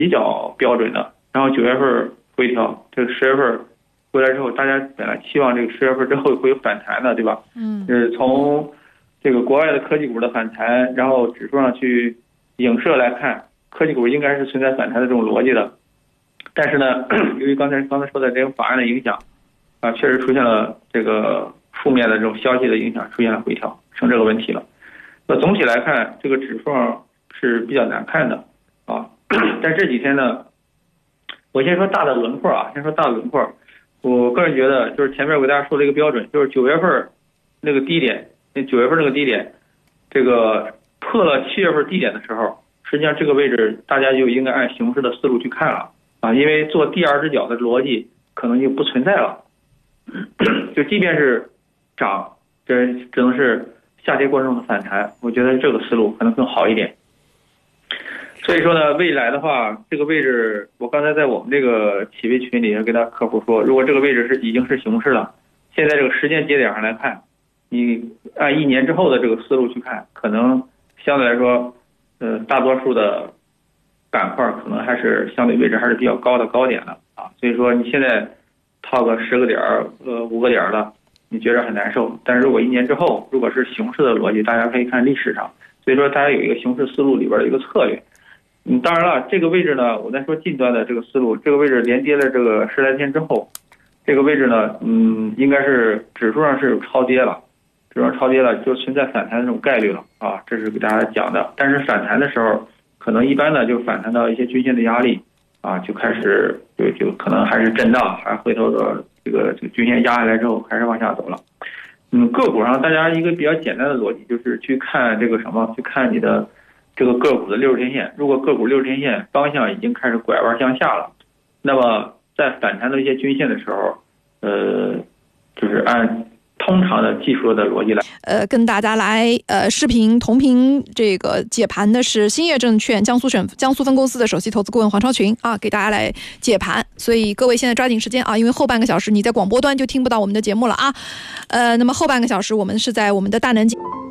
比较标准的，然后9月份回调，这个10月份回来之后，大家本来期望这个10月份之后会有反弹的，对吧？从这个国外的科技股的反弹，然后指数上去影射来看，科技股应该是存在反弹的这种逻辑的。但是呢，由于刚才说的这个法案的影响，确实出现了这个负面的这种消息的影响，出现了回调，成这个问题了。那总体来看，这个指数是比较难看的啊。但这几天呢，我先说大的轮廓啊，我个人觉得，就是前面我给大家说了一个标准，就是9月份那个低点，这个破了7月份低点的时候，实际上这个位置大家就应该按熊市的思路去看了啊，因为做第二只脚的逻辑可能就不存在了，就即便是涨，这只能是下跌过程中的反弹，我觉得这个思路可能更好一点。所以说呢，未来的话，这个位置，我刚才在我们这个企微群里跟大家客户说，如果这个位置已经是熊市了，现在这个时间节点上来看，你按1年之后的这个思路去看，可能相对来说，大多数的板块可能还是相对位置还是比较高的高点的啊。所以说你现在套个10个点5个点的，你觉得很难受。但是如果1年之后，如果是熊市的逻辑，大家可以看历史上，所以说大家有一个熊市思路里边的一个策略。当然了，这个位置呢，我在说近端的这个思路，这个位置连跌了这个10来天之后，这个位置呢，应该是指数上是超跌了，就存在反弹的这种概率了啊，这是给大家讲的。但是反弹的时候，可能一般呢就反弹到一些均线的压力啊，就开始就可能还是震荡，还回头的这个均线压下来之后还是往下走了。个股上大家一个比较简单的逻辑就是去看这个什么，去看你的这个个股的60天线，如果个股60天线方向已经开始拐弯向下了，那么在反弹的一些均线的时候，就是按通常的技术的逻辑来， 跟大家来视频同频这个解盘的是兴业证券江苏分公司的首席投资顾问黄超群啊，给大家来解盘。所以各位现在抓紧时间啊，因为后半个小时你在广播端就听不到我们的节目了啊。那么后半个小时我们是在我们的大南京。